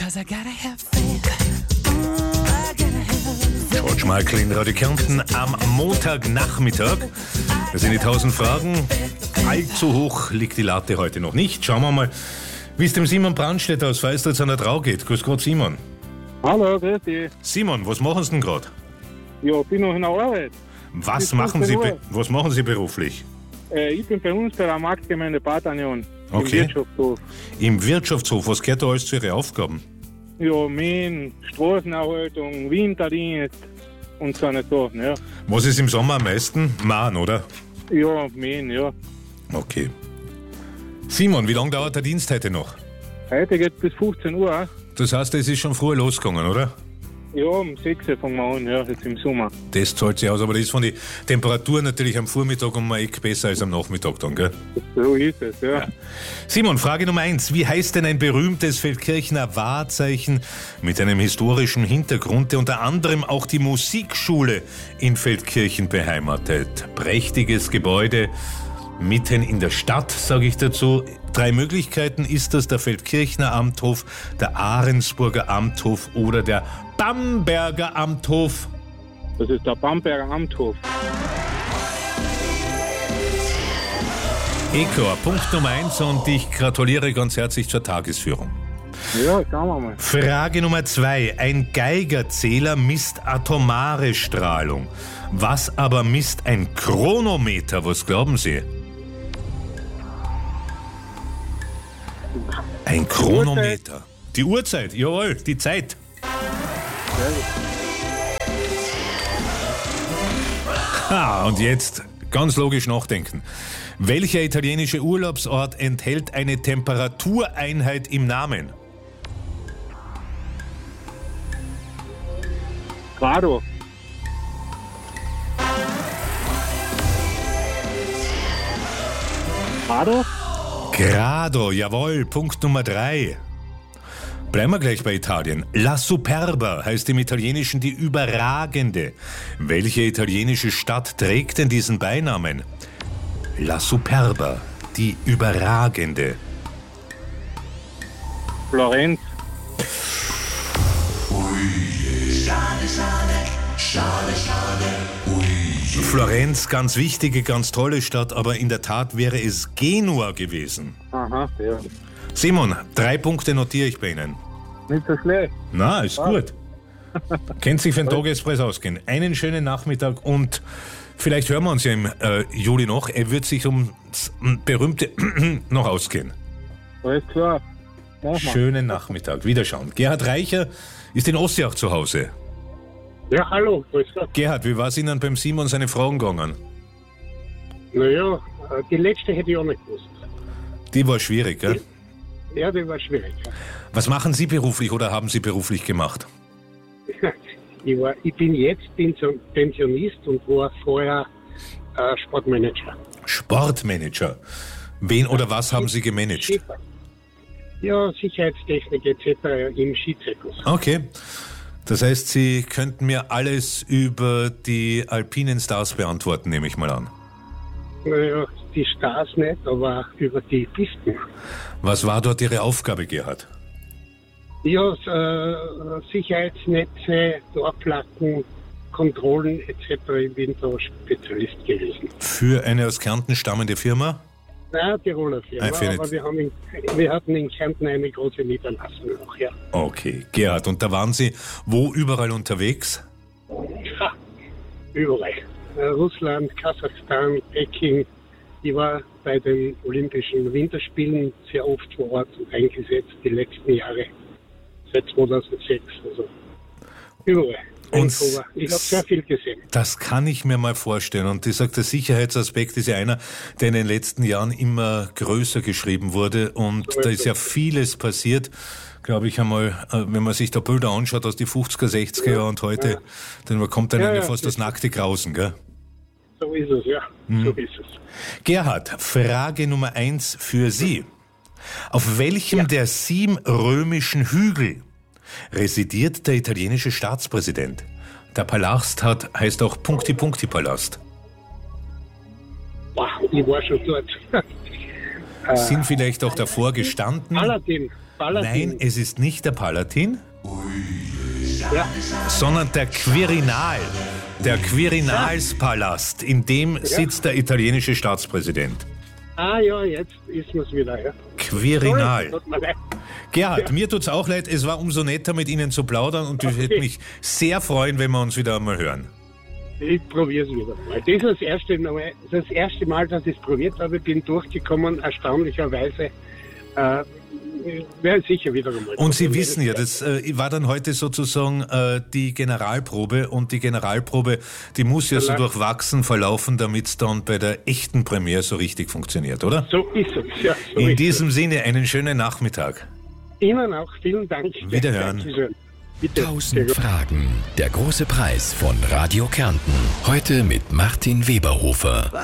George Michael in Radio Kärnten am Montagnachmittag. Das sind die 1000 Fragen. Allzu hoch liegt die Latte heute noch nicht. Schauen wir mal, wie es dem Simon Brandstätter aus Feistritz an der Trau geht. Grüß Gott, Simon. Hallo, grüß dich. Simon, was machen Sie denn gerade? Ja, bin noch in der Arbeit. Was machen Sie beruflich? Ich bin bei uns bei der Marktgemeinde Bad-Union. Okay. Im Wirtschaftshof. Im Wirtschaftshof, was gehört da alles zu Ihren Aufgaben? Ja, Mähen, Straßenerhaltung, Winterdienst und so eine Sachen, ja. Was ist im Sommer am meisten? Mahn, oder? Ja, Mähen, ja. Okay. Simon, wie lange dauert der Dienst heute noch? Heute geht bis 15 Uhr. Das heißt, es ist schon früher losgegangen, oder? Ja, um 6 Uhr fangen wir an, ja, jetzt im Sommer. Das zahlt sich aus, aber das ist von den Temperaturen natürlich am Vormittag um ein Eck besser als am Nachmittag dann, gell? So ist es, ja. Simon, Frage Nummer 1. Wie heißt denn ein berühmtes Feldkirchner Wahrzeichen mit einem historischen Hintergrund, der unter anderem auch die Musikschule in Feldkirchen beheimatet? Prächtiges Gebäude, mitten in der Stadt, sage ich dazu. 3 Möglichkeiten ist das: der Feldkirchner Amthof, der Ahrensburger Amthof oder der Bamberger Amthof. Das ist der Bamberger Amthof. Ekor, Punkt Nummer 1 und ich gratuliere ganz herzlich zur Tagesführung. Ja, schauen wir mal. Frage Nummer 2. Ein Geigerzähler misst atomare Strahlung. Was aber misst ein Chronometer? Was glauben Sie? Ein Chronometer. Die Uhrzeit, jawohl, die Zeit. Und jetzt ganz logisch nachdenken. Welcher italienische Urlaubsort enthält eine Temperatureinheit im Namen? Grado. Grado? Grado, jawohl, Punkt Nummer 3. Bleiben wir gleich bei Italien. La Superba heißt im Italienischen die Überragende. Welche italienische Stadt trägt denn diesen Beinamen? La Superba, die Überragende. Florenz. Florenz, ganz wichtige, ganz tolle Stadt, aber in der Tat wäre es Genua gewesen. Aha, ja. Simon, 3 Punkte notiere ich bei Ihnen. Nicht so schlecht. Na, ist gut. Kennt sich für den Tagespreis ausgehen. Einen schönen Nachmittag und vielleicht hören wir uns ja im Juli noch. Er wird sich ums berühmte noch ausgehen. Alles klar. Schönen Nachmittag. Wiederschauen. Gerhard Reicher ist in Ossiach zu Hause. Ja, hallo. Grüß Gott. Gerhard, wie war es Ihnen beim Simon seine Fragen gegangen? Naja, die letzte hätte ich auch nicht gewusst. Die war schwierig, gell? Ja, die war schwierig. Was machen Sie beruflich oder haben Sie beruflich gemacht? Ich bin jetzt Pensionist und war vorher Sportmanager. Sportmanager? Wen oder was haben Sie gemanagt? Ja, Sicherheitstechnik etc. im Skizirkus. Okay. Das heißt, Sie könnten mir alles über die alpinen Stars beantworten, nehme ich mal an. Naja, die Stars nicht, aber über die Pisten. Was war dort Ihre Aufgabe, Gerhard? Ja, Sicherheitsnetze, Torplatten, Kontrollen etc. Ich bin da Spezialist gewesen. Für eine aus Kärnten stammende Firma? Nein, Tiroler Firma, aber wir hatten in Kärnten eine große Niederlassung noch, ja. Okay, Gerhard, und da waren Sie wo überall unterwegs? Ja, überall. Russland, Kasachstan, Peking. Ich war bei den Olympischen Winterspielen sehr oft vor Ort und eingesetzt die letzten Jahre, seit 2006. Also überall. Und ich habe sehr viel gesehen. Das kann ich mir mal vorstellen. Und ich sage, der Sicherheitsaspekt ist ja einer, der in den letzten Jahren immer größer geschrieben wurde. Und da ist ja vieles passiert, glaube ich einmal, wenn man sich da Bilder anschaut aus die 50er, 60er Jahre und heute, dann kommt einem ja fast das nackte Grausen, gell? So ist es, ja. So ist es. Gerhard, Frage Nummer 1 für Sie. Auf welchem der 7 römischen Hügel residiert der italienische Staatspräsident? Der Palast heißt auch Punkti-Punkti-Palast. Ich war schon dort. Sind vielleicht auch davor gestanden? Aladdin. Palatin. Nein, es ist nicht der Palatin, Ja. sondern der Quirinal. Der Quirinalspalast, in dem sitzt der italienische Staatspräsident. Ja, jetzt ist mir's wieder, ja. Quirinal. Tut mir leid. Gerhard, mir tut's auch leid, es war umso netter mit Ihnen zu plaudern und ich würde mich sehr freuen, wenn wir uns wieder einmal hören. Ich probiere es wieder mal. Das ist das erste Mal, dass ich es probiert habe. Ich bin durchgekommen, erstaunlicherweise. Wäre sicher wieder einmal. Und Sie wissen ja, das war dann heute sozusagen die Generalprobe und die Generalprobe, die muss ja so durchwachsen verlaufen, damit es dann bei der echten Premiere so richtig funktioniert, oder? So ist es, ja. So In ist diesem Sinne einen schönen Nachmittag. es. Ihnen auch vielen Dank. Wiederhören. Dankeschön. Bitte. 1000 Fragen. Der große Preis von Radio Kärnten. Heute mit Martin Weberhofer.